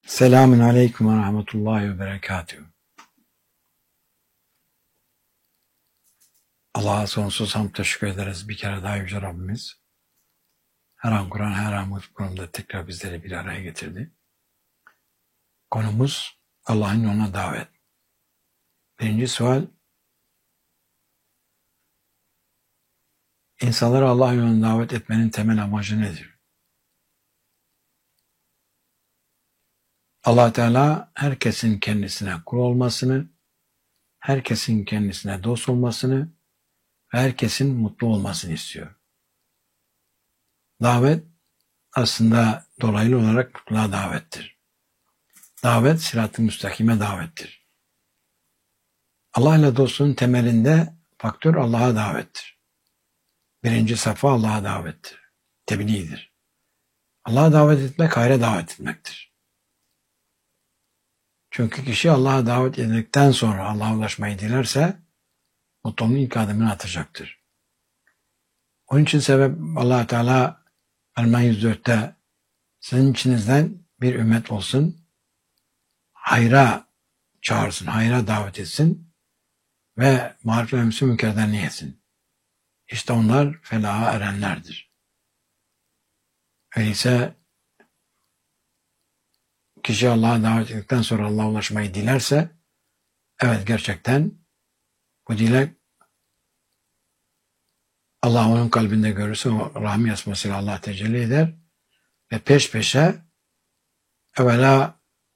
Selamun aleyküm ve rahmetullahi ve berekatühü. Allah'a sonsuz hamd teşekkür ederiz bir kere daha Yüce Rabbimiz. Her an Kur'an, her an bu konumda tekrar bizleri bir araya getirdi. Konumuz Allah'ın yoluna davet. Birinci sual, insanları Allah yoluna davet etmenin temel amacı nedir? Allah Teala herkesin kendisine kul olmasını, herkesin kendisine dost olmasını ve herkesin mutlu olmasını istiyor. Davet aslında dolaylı olarak mutluluğa davettir. Davet sırat-ı müstakime davettir. Allah ile dostluğun temelinde faktör Allah'a davettir. Birinci safa Allah'a davettir. Tebliğdir. Allah'a davet etmek hayra davet etmektir. Çünkü kişi Allah'a davet edildikten sonra Allah'a ulaşmayı dilerse mutluluğun ilk adımını atacaktır. Onun için sebep Allah Teala Elma 104'te sizin içinizden bir ümmet olsun, hayra çağırsın, hayra davet etsin ve marif ve müslim münkerden niyetsin. İşte onlar felaha erenlerdir. Öyleyse kişi Allah'a davet edildikten sonra Allah'a ulaşmayı dilerse, evet gerçekten bu dilek Allah onun kalbinde görürse o rahmi yasmasıyla Allah tecelli eder ve peş peşe evvela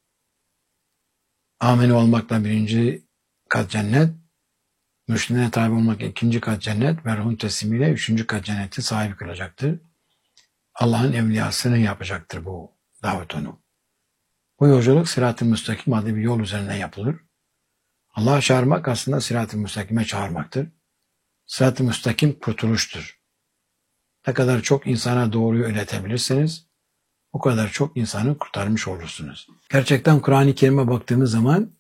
ameni olmakla birinci kat cennet, mürşidine tabi olmak ikinci kat cennet ve ruhun teslimiyle üçüncü kat cenneti sahibi kılacaktır. Allah'ın evliyasını yapacaktır bu davet onu. Bu yolculuk sırat-ı müstakim adlı bir yol üzerine yapılır. Allah'a çağırmak aslında sırat-ı müstakime çağırmaktır. Sırat-ı müstakim kurtuluştur. Ne kadar çok insana doğruyu öğretebilirseniz o kadar çok insanı kurtarmış olursunuz. Gerçekten Kur'an-ı Kerim'e baktığınız zaman